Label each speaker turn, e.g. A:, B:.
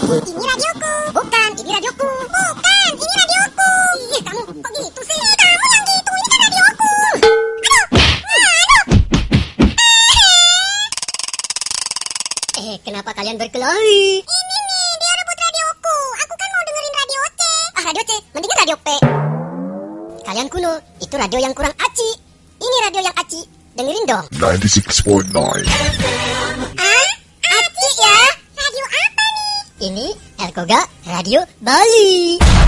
A: Ini radioku. Bukan, ini radioku. Bukan, ini radioku. Ih, kamu kok gitu sih? Kamu yang gitu, ini kan radioku. Aduh.
B: Kenapa kalian berkelahi?
A: Ini nih, dia rebut radioku. Aku kan mau dengerin radio C.
B: Radio C, mendingan radio P. Kalian kuno, itu radio yang kurang aci. Ini radio yang aci. Dengerin dong.
C: 96.9.
A: Aci ya? Radio apa nih?
B: Ini Erkoga Radio Bali.